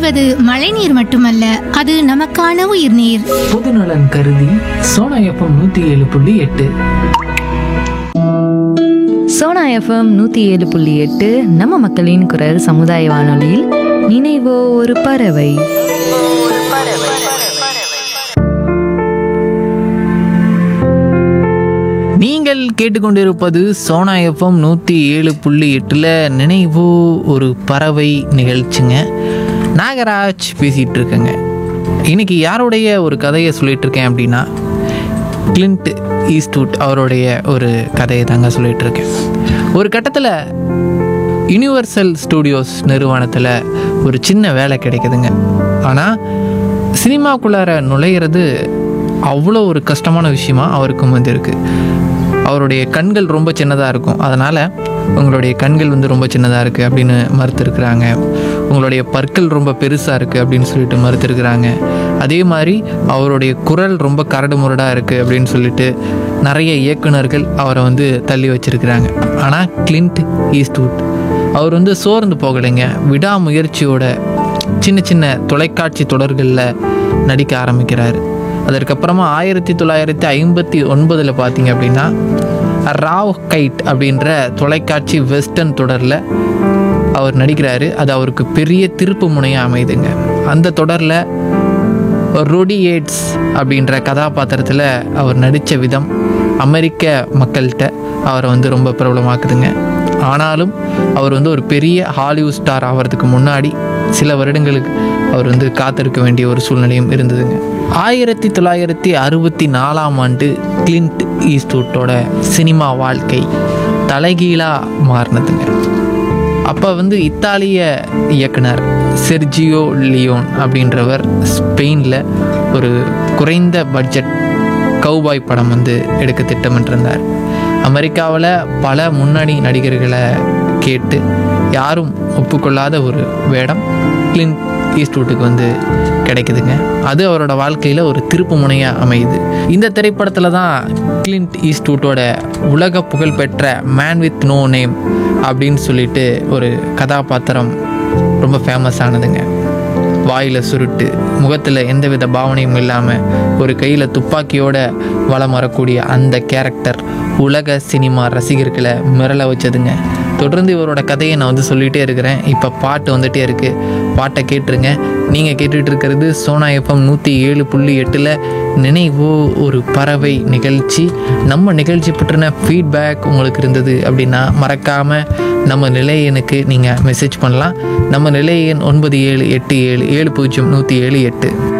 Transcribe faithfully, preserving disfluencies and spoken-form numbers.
வாழ்வது மழைநீர் மட்டுமல்ல, அது நமக்கான உயிர்நீர். பொதுநலன் கருதி சோனா எஃப்எம் நூத்தி ஏழு புள்ளி எட்டு. சோனா எஃப்எம் நூற்றி ஏழு புள்ளி எட்டு நம்ம மக்களின் குரல் சமுதாய வானொலியில் நினைவோ ஒரு பறவை. நீங்கள் கேட்டுக்கொண்டிருப்பது சோனா எஃப்எம் நூற்றி ஏழு புள்ளி எட்டில் நினைவோ ஒரு பறவை நிகழ்ச்சிங்க. நாகராஜ் பேசிகிட்டு இருக்கேங்க. இன்றைக்கி யாருடைய ஒரு கதையை சொல்லிகிட்டு இருக்கேன் அப்படின்னா, கிளின்ட் ஈஸ்ட்வுட் அவருடைய ஒரு கதையை தாங்க சொல்லிகிட்டு இருக்கேன். ஒரு கட்டத்தில் யுனிவர்சல் ஸ்டூடியோஸ் நிறுவனத்தில் ஒரு சின்ன வேலை கிடைக்குதுங்க. ஆனால் சினிமாக்குள்ளார நுழையிறது அவ்வளோ ஒரு கஷ்டமான விஷயமா அவருக்கு வந்து இருக்குது. அவருடைய கண்கள் ரொம்ப சின்னதாக இருக்கும். அதனால் உங்களுடைய கண்கள் வந்து ரொம்ப சின்னதாக இருக்குது அப்படின்னு மறுத்துருக்குறாங்க. உங்களுடைய பற்கள் ரொம்ப பெருசாக இருக்குது அப்படின்னு சொல்லிட்டு மறுத்துருக்குறாங்க. அதே மாதிரி அவருடைய குரல் ரொம்ப கரடு முரடாக இருக்குது அப்படின்னு சொல்லிட்டு நிறைய இயக்குனர்கள் அவரை வந்து தள்ளி வச்சிருக்கிறாங்க. ஆனால் கிளின்ட் ஈஸ்ட்வுட் அவர் வந்து சோர்ந்து போகலைங்க. விடாமுயற்சியோட சின்ன சின்ன தொலைக்காட்சி தொடர்களில் நடிக்க ஆரம்பிக்கிறார். அதற்கப்புறமா ஆயிரத்தி தொள்ளாயிரத்தி ஐம்பத்தி ஒன்பதில் பார்த்தீங்க அப்படின்னா ராவ் கைட் அப்படின்ற தொலைக்காட்சி வெஸ்டர்ன் தொடரில் அவர் நடிக்கிறாரு. அது அவருக்கு பெரிய திருப்பு முனையாக அமைதுங்க. அந்த தொடரில் ரோடி ஏட்ஸ் அப்படின்ற கதாபாத்திரத்தில் அவர் நடித்த விதம் அமெரிக்க மக்கள்கிட்ட அவரை வந்து ரொம்ப பிரபலமாக்குதுங்க. ஆனாலும் அவர் வந்து ஒரு பெரிய ஹாலிவுட் ஸ்டார் ஆகிறதுக்கு முன்னாடி சில வருடங்களுக்கு அவர் வந்து காத்திருக்க வேண்டிய ஒரு சூழ்நிலையும் இருந்ததுங்க. ஆயிரத்தி தொள்ளாயிரத்தி அறுபத்தி நாலாம் ஆண்டு கிளின்ட் ஈஸ்ட்வுட்டோட சினிமா வாழ்க்கை தலைகீழாக மாறினதுங்க. அப்போ வந்து இத்தாலிய இயக்குனர் செர்ஜியோ லியோன் அப்படின்றவர் ஸ்பெயினில் ஒரு குறைந்த பட்ஜெட் கவுபாய் படம் வந்து எடுக்க திட்டமிட்டிருந்தார். அமெரிக்காவில் பல முன்னணி நடிகர்களை கேட்டு யாரும் ஒப்புக்கொள்ளாத ஒரு வேடம் கிளின்ட் ஈஸ்ட்வுட்டுக்கு வந்து கிடைக்குதுங்க. அது அவரோட வாழ்க்கையில் ஒரு திருப்பு முனையாக அமையுது. இந்த திரைப்படத்தில் தான் கிளின்ட் ஈஸ்ட்வுட்டோட உலக புகழ்பெற்ற மேன் வித் நோ நேம் அப்படின்னு சொல்லிட்டு ஒரு கதாபாத்திரம் ரொம்ப ஃபேமஸ் ஆனதுங்க. வாயில் சுருட்டு, முகத்தில் எந்தவித பாவனையும் இல்லாமல் ஒரு கையில் துப்பாக்கியோட வலம் வரக்கூடிய அந்த கேரக்டர் உலக சினிமா ரசிகர்களை மிரள வச்சதுங்க. தொடர்ந்து இவரோட கதையை நான் வந்து சொல்லிகிட்டே இருக்கிறேன். இப்போ பாட்டு வந்துகிட்டே இருக்குது, பாட்டை கேட்டுருங்க. நீங்கள் கேட்டுட்டு இருக்கிறது சோனா எஃப்எம் நூற்றி ஏழு புள்ளி எட்டில் நினைவோ ஒரு பறவை நிகழ்ச்சி. நம்ம நிகழ்ச்சி பற்றின ஃபீட்பேக் உங்களுக்கு இருந்தது அப்படின்னா மறக்காமல் நம்ம நிலையனுக்கு நீங்கள் மெசேஜ் பண்ணலாம். நம்ம நிலையன் ஒன்பது ஏழு எட்டு ஏழு ஏழு பூஜ்ஜியம் நூற்றி ஏழு எட்டு.